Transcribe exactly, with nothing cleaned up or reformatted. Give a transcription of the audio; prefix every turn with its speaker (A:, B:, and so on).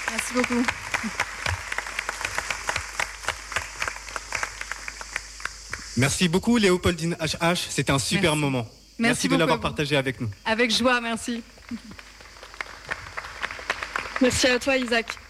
A: Merci beaucoup.
B: Merci beaucoup Léopoldine H H, c'était un super
A: Merci.
B: moment.
A: Merci,
B: Merci de
A: beaucoup
B: l'avoir
A: à vous.
B: partagé avec nous.
A: Avec joie, merci.
C: Merci à toi, Isaac.